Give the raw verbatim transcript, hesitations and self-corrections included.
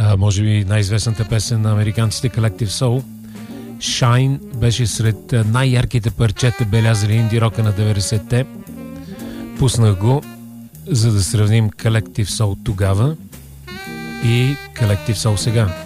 а, може би най-известната песен на американците Collective Soul. Shine беше сред най-ярките парчета, белязали инди рока на деветдесетте. Пуснах го, за да сравним Collective Soul тогава и Collective Soul сега.